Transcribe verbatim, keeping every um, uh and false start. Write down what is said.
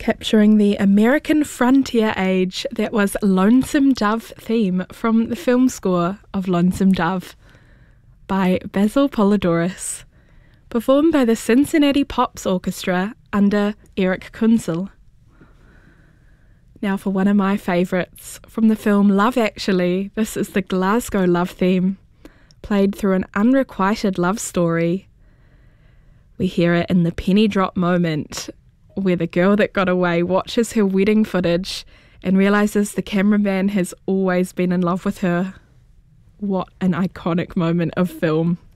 capturing the American frontier age. That was Lonesome Dove theme from the film score of Lonesome Dove by Basil Polidorus, performed by the Cincinnati Pops Orchestra under Eric Kunzel. Now for one of my favourites from the film Love Actually, this is the Glasgow love theme, played through an unrequited love story. We hear it in the penny drop moment, where the girl that got away watches her wedding footage and realises the cameraman has always been in love with her. What an iconic moment of film.